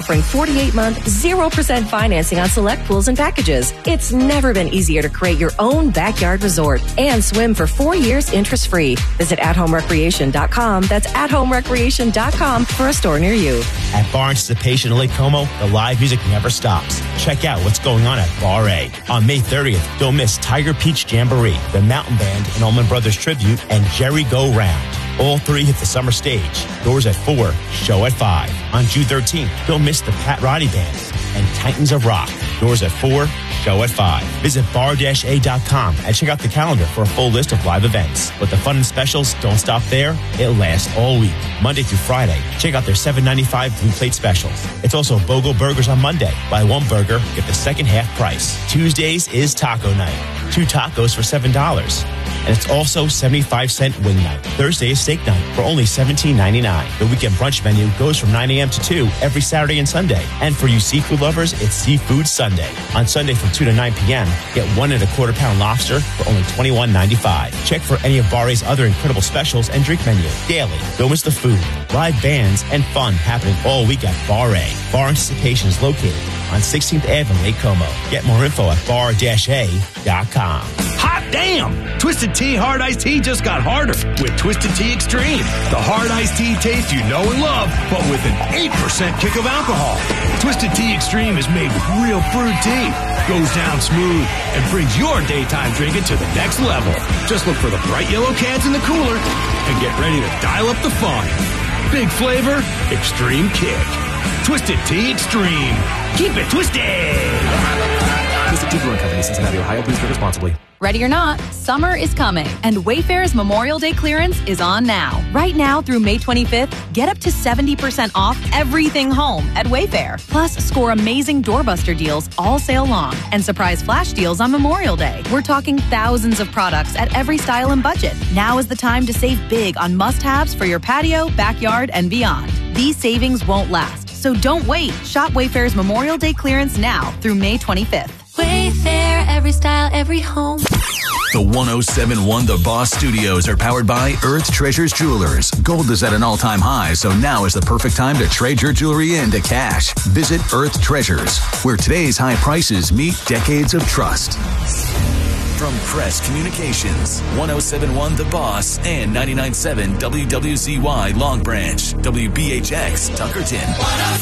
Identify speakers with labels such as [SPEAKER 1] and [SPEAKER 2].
[SPEAKER 1] offering 48-month, 0% financing on select pools and packages. It's never been easier to create your own backyard resort and swim for 4 years interest-free. Visit athomerecreation.com. That's athomerecreation.com for a store near you.
[SPEAKER 2] At Bar Anticipation in Lake Como, the live music never stops. Check out what's going on at Bar A. On May 30th, don't miss Tiger Peach Jamboree, the Mountain Band and Allman Brothers Tribute, and Jerry Go Round. All three hit the summer stage. Doors at 4, show at 5. On June 13th, don't miss the Pat Roddy Band and Titans of Rock. Doors at 4, show at 5. Visit bar-a.com and check out the calendar for a full list of live events. But the fun and specials don't stop there. It lasts all week, Monday through Friday. Check out their $7.95 Blue Plate specials. It's also BOGO Burgers on Monday. Buy one burger, get the second half price. Tuesdays is taco night. 2 tacos for $7. And it's also 75-cent wing night. Thursday is steak night for only $17.99. The weekend brunch menu goes from 9 a.m. to 2 every Saturday and Sunday. And for you seafood lovers, it's Seafood Sunday. On Sunday from 2 to 9 p.m., get 1 1/4-pound lobster for only $21.95. Check for any of Bar A's other incredible specials and drink menu. Daily, don't miss the food, live bands, and fun happening all week at Bar A. Bar Anticipation is located on 16th Ave in Lake Como. Get more info at bar-a.com.
[SPEAKER 3] Hot damn! Twisted Tea Hard Iced Tea just got harder with Twisted Tea Extreme. The hard iced tea taste you know and love, but with an 8% kick of alcohol. Twisted Tea Extreme is made with real brewed tea, goes down smooth, and brings your daytime drinking to the next level. Just look for the bright yellow cans in the cooler and get ready to dial up the fun. Big flavor, extreme kick. Twisted Tea Extreme. Keep it twisted!
[SPEAKER 4] Twisted Tea Brewing Company, Cincinnati, Ohio. Please drink responsibly.
[SPEAKER 5] Ready or not, summer is coming, and Wayfair's Memorial Day clearance is on now. Right now through May 25th, get up to 70% off everything home at Wayfair. Plus, score amazing doorbuster deals all sale long and surprise flash deals on Memorial Day. We're talking thousands of products at every style and budget. Now is the time to save big on must-haves for your patio, backyard, and beyond. These savings won't last, so don't wait. Shop Wayfair's Memorial Day clearance now through May 25th.
[SPEAKER 6] Wayfair, every style, every home.
[SPEAKER 7] The 107.1 The Boss Studios are powered by Earth Treasures Jewelers. Gold is at an all-time high, so now is the perfect time to trade your jewelry into cash. Visit Earth Treasures, where today's high prices meet decades of trust. From Crest Communications, 107.1 The Boss and 99.7 WWZY Long Branch, WBHX Tuckerton.